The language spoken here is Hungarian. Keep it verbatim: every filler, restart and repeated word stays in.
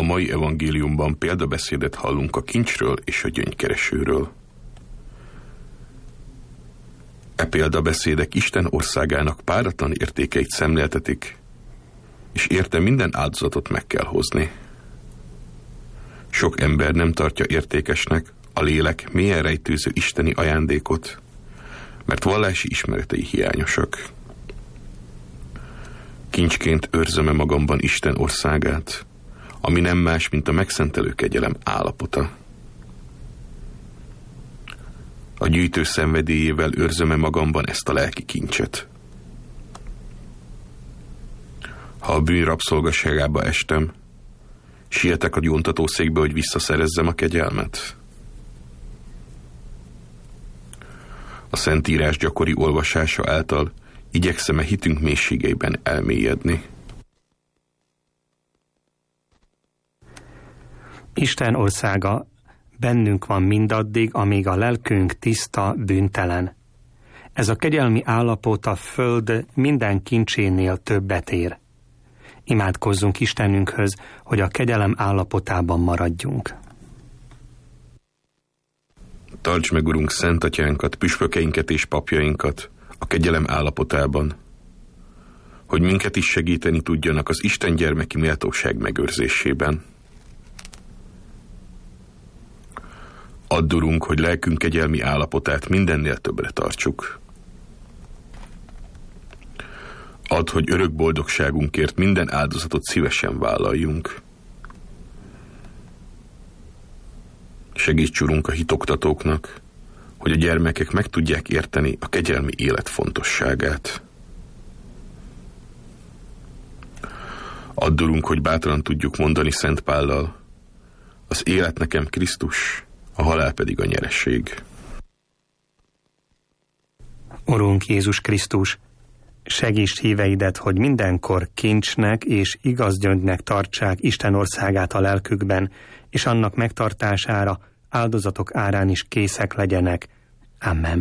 A mai evangéliumban példabeszédet hallunk a kincsről és a gyöngykeresőről. E példabeszédek Isten országának páratlan értékeit szemléltetik, és érte minden áldozatot meg kell hozni. Sok ember nem tartja értékesnek a lélek mélyen rejtőző isteni ajándékot, mert vallási ismeretei hiányosak. Kincsként őrzöm-e magamban Isten országát, ami nem más, mint a megszentelő kegyelem állapota. A gyűjtő szenvedélyével őrzöm-e magamban ezt a lelki kincset. Ha a bűn rabszolgaságába estem, sietek a gyóntatószékbe, hogy visszaszerezzem a kegyelmet. A Szentírás gyakori olvasása által igyekszem-e hitünk mélységeiben elmélyedni. Isten országa bennünk van mindaddig, amíg a lelkünk tiszta, bűntelen. Ez a kegyelmi állapot a föld minden kincsénél többet ér. Imádkozzunk Istenünkhöz, hogy a kegyelem állapotában maradjunk. Tarts meg, Urunk, Szent Atyánkat, püspökeinket és papjainkat a kegyelem állapotában, hogy minket is segíteni tudjanak az Isten gyermeki méltóság megőrzésében. Add, Urunk, hogy lelkünk kegyelmi állapotát mindennél többre tartsuk. Add, hogy örök boldogságunkért minden áldozatot szívesen vállaljunk. Segíts, Urunk, a hitoktatóknak, hogy a gyermekek meg tudják érteni a kegyelmi élet fontosságát. Add, Urunk, hogy bátran tudjuk mondani Szent Pállal, az élet nekem Krisztus, a halál pedig a nyeresség. Urunk Jézus Krisztus, segíts híveidet, hogy mindenkor kincsnek és igaz gyöngynek tartsák Isten országát a lelkükben, és annak megtartására áldozatok árán is készek legyenek. Amen.